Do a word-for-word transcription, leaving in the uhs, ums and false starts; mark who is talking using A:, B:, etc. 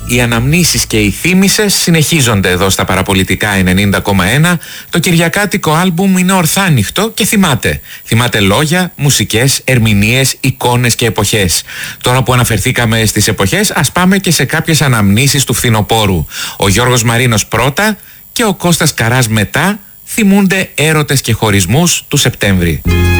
A: Οι αναμνήσεις και οι θύμησες συνεχίζονται εδώ στα Παραπολιτικά ενενήντα κόμμα ένα. Το κυριακάτικο άλμπουμ είναι ορθάνυχτο και θυμάται. Θυμάται λόγια, μουσικές, ερμηνείες, εικόνες και εποχές. Τώρα που αναφερθήκαμε στις εποχές, ας πάμε και σε κάποιες αναμνήσεις του φθινοπόρου. Ο Γιώργος Μαρίνος πρώτα και ο Κώστας Καράς μετά θυμούνται έρωτες και χωρισμούς του Σεπτέμβρη.